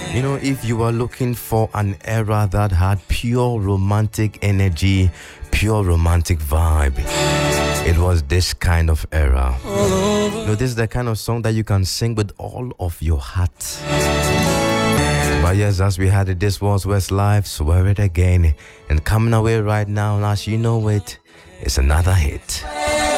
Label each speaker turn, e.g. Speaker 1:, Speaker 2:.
Speaker 1: You know, if you are looking for an era that had pure romantic energy, pure romantic vibe, it was this kind of era. You know, this is the kind of song that you can sing with all of your heart. But yes, as we had it, this was Westlife, Swear It Again. And coming away right now, as you know it, it's another hit.